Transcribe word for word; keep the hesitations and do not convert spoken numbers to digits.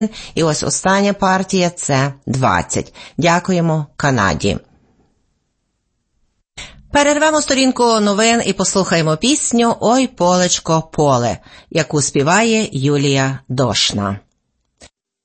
І ось остання партія – це двадцять. Дякуємо Канаді. Перервемо сторінку новин і послухаємо пісню «Ой, полечко, поле», яку співає Юлія Дошна.